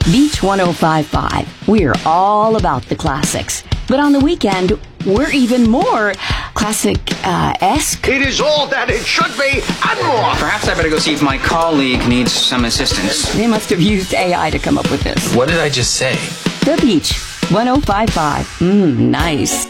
Beach 1055. We're all about the classics. But on the weekend, we're even more classic-esque. It is all that it should be and more. Perhaps I better go see if my colleague needs some assistance. They must have used AI to come up with this. What did I just say? The Beach 1055. Nice.